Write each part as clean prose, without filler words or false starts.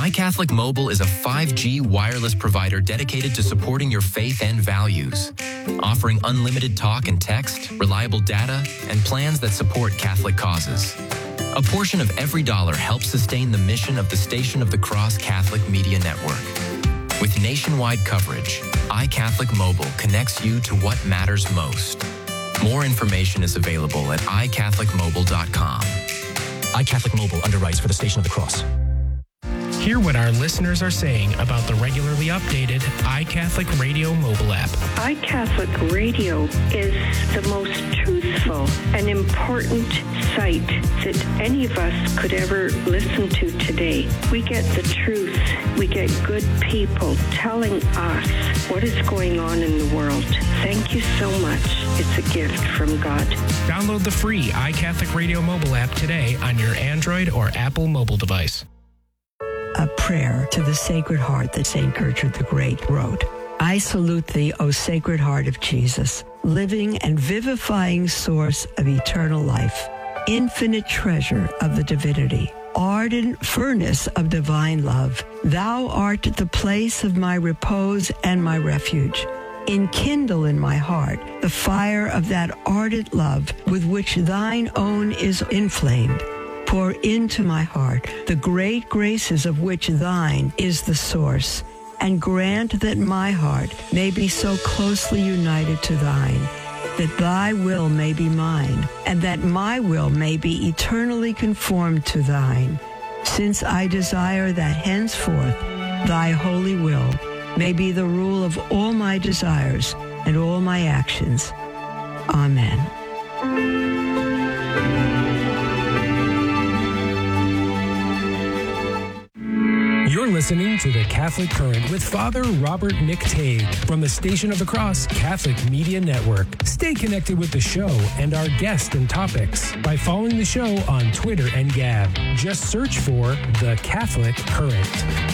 iCatholic Mobile is a 5G wireless provider dedicated to supporting your faith and values, offering unlimited talk and text, reliable data, and plans that support Catholic causes. A portion of every dollar helps sustain the mission of the Station of the Cross Catholic Media Network. With nationwide coverage, iCatholic Mobile connects you to what matters most. More information is available at iCatholicMobile.com. iCatholic Mobile underwrites for the Station of the Cross. Hear what our listeners are saying about the regularly updated iCatholic Radio mobile app. iCatholic Radio is the most truthful and important site that any of us could ever listen to today. We get the truth. We get good people telling us what is going on in the world. Thank you so much. It's a gift from God. Download the free iCatholic Radio mobile app today on your Android or Apple mobile device. A prayer to the Sacred Heart that St. Gertrude the Great wrote. I salute thee, O Sacred Heart of Jesus, living and vivifying source of eternal life, infinite treasure of the divinity, ardent furnace of divine love. Thou art the place of my repose and my refuge. Enkindle in my heart the fire of that ardent love with which thine own is inflamed. Pour into my heart the great graces of which thine is the source, and grant that my heart may be so closely united to thine, that thy will may be mine, and that my will may be eternally conformed to thine, since I desire that henceforth thy holy will may be the rule of all my desires and all my actions. Amen. You're listening to The Catholic Current with Father Robert McTague from the Station of the Cross Catholic Media Network. Stay connected with the show and our guests and topics by following the show on Twitter and Gab. Just search for The Catholic Current.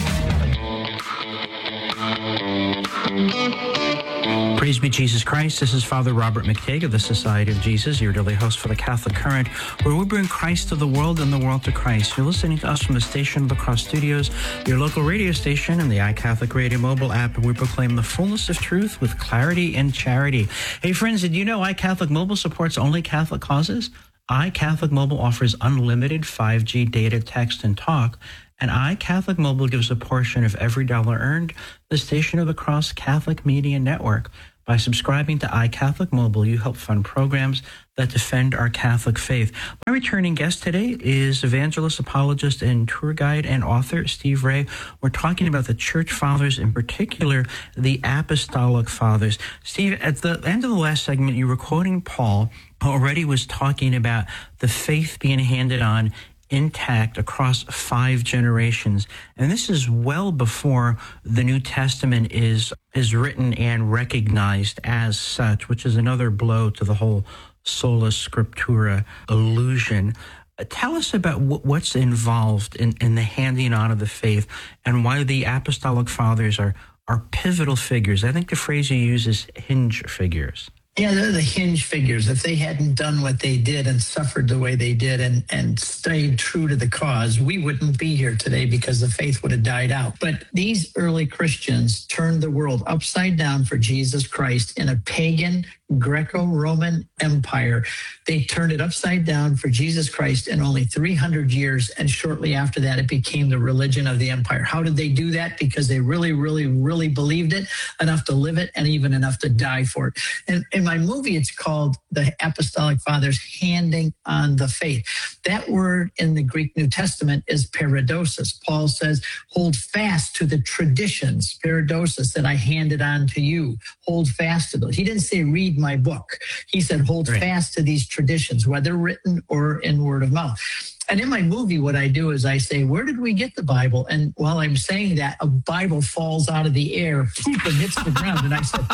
Praise be Jesus Christ. This is Father Robert McTague of the Society of Jesus, your daily host for the Catholic Current, where we bring Christ to the world and the world to Christ. You're listening to us from the Station of the Cross Studios, your local radio station, and the iCatholic Radio mobile app, where we proclaim the fullness of truth with clarity and charity. Hey friends, did you know iCatholic Mobile supports only Catholic causes? iCatholic Mobile offers unlimited 5G data, text, and talk, and iCatholic Mobile gives a portion of every dollar earned the Station of the Cross Catholic Media Network. By subscribing to iCatholic Mobile, you help fund programs that defend our Catholic faith. My returning guest today is evangelist, apologist, and tour guide and author Steve Ray. We're talking about the Church Fathers, in particular, the Apostolic Fathers. Steve, at the end of the last segment, you were quoting Paul, who already was talking about the faith being handed on intact across 5 generations. And this is well before the New Testament is written and recognized as such, which is another blow to the whole sola scriptura illusion. Tell us about what's involved in the handing on of the faith and why the Apostolic Fathers are pivotal figures. I think the phrase you use is hinge figures. Yeah, they're the hinge figures. If they hadn't done what they did and suffered the way they did and stayed true to the cause, we wouldn't be here today because the faith would have died out. But these early Christians turned the world upside down for Jesus Christ in a pagan Greco-Roman Empire. They turned it upside down for Jesus Christ in only 300 years, and shortly after that, it became the religion of the empire. How did they do that? Because they really, really, really believed it, enough to live it, and even enough to die for it. And in my movie, it's called The Apostolic Fathers Handing on the Faith. That word in the Greek New Testament is paradosis. Paul says, hold fast to the traditions, paradosis, that I handed on to you. Hold fast to those. He didn't say read my book. He said, hold fast to these traditions, whether written or in word of mouth. And in my movie, what I do is I say, where did we get the Bible? And while I'm saying that, a Bible falls out of the air and hits the ground. And I said,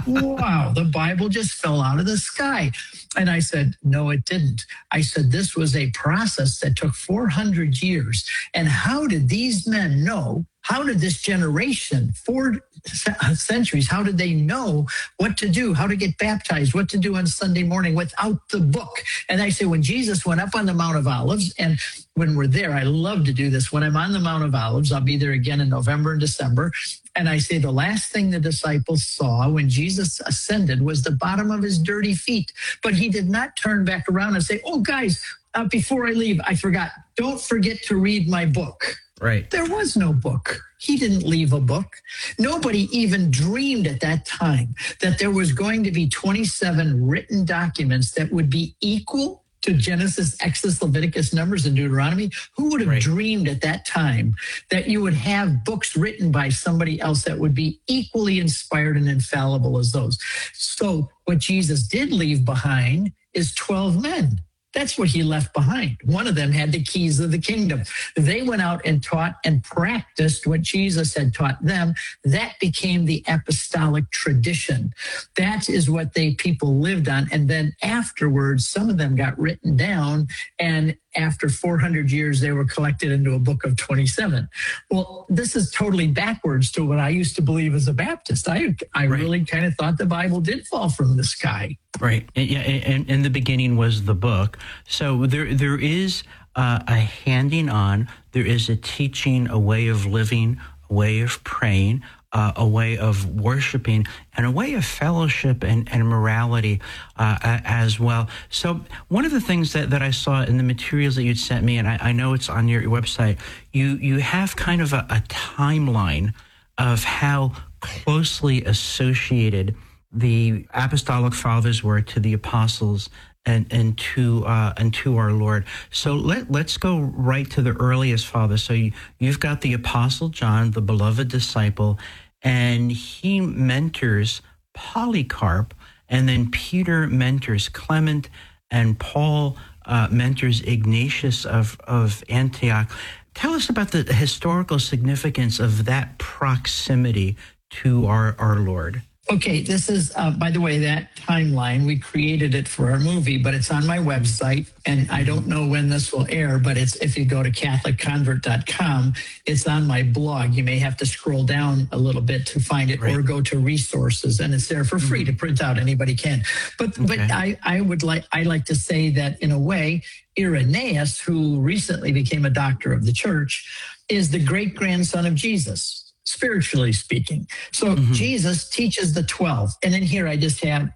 wow, the Bible just fell out of the sky. And I said, no, it didn't. I said, this was a process that took 400 years. And how did these men know How did this generation, 4 centuries, how did they know what to do, how to get baptized, what to do on Sunday morning without the book? And I say, when Jesus went up on the Mount of Olives, and when we're there, I love to do this. When I'm on the Mount of Olives, I'll be there again in November and December. And I say the last thing the disciples saw when Jesus ascended was the bottom of his dirty feet. But he did not turn back around and say, oh, guys, before I leave, I forgot. Don't forget to read my book. Right. There was no book. He didn't leave a book. Nobody even dreamed at that time that there was going to be 27 written documents that would be equal to Genesis, Exodus, Leviticus, Numbers, and Deuteronomy. Who would have dreamed at that time that you would have books written by somebody else that would be equally inspired and infallible as those? So what Jesus did leave behind is 12 men. That's what he left behind. One of them had the keys of the kingdom. They went out and taught and practiced what Jesus had taught them. That became the apostolic tradition. That is what people lived on. And then afterwards, some of them got written down, and after 400 years, they were collected into a book of 27. Well, this is totally backwards to what I used to believe as a Baptist. I really kind of thought the Bible did fall from the sky. Right. Yeah, and in the beginning was the book. So there is a handing on, there is a teaching, a way of living, a way of praying, a way of worshiping, and a way of fellowship and morality as well. So one of the things that I saw in the materials that you'd sent me, and I know it's on your website, you have kind of a timeline of how closely associated the apostolic fathers were to the apostles and to our Lord. So let's go right to the earliest fathers. So you've got the Apostle John, the beloved disciple, and he mentors Polycarp, and then Peter mentors Clement, and Paul mentors Ignatius of Antioch. Tell us about the historical significance of that proximity to our Lord. Okay, this is, by the way, that timeline, we created it for our movie, but it's on my website, and I don't know when this will air, but if you go to CatholicConvert.com, it's on my blog. You may have to scroll down a little bit to find it, or go to resources, and it's there for free to print out. Anybody can. But I like to say that, in a way, Irenaeus, who recently became a doctor of the church, is the great-grandson of Jesus, spiritually speaking. So Jesus teaches the 12. And then here I just have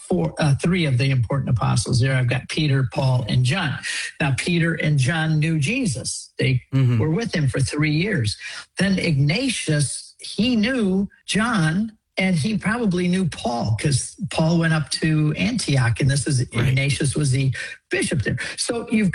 3 of the important apostles there. I've got Peter, Paul, and John. Now, Peter and John knew Jesus. They were with him for 3 years. Then Ignatius, he knew John, and he probably knew Paul, because Paul went up to Antioch, and Ignatius was the bishop there. So you've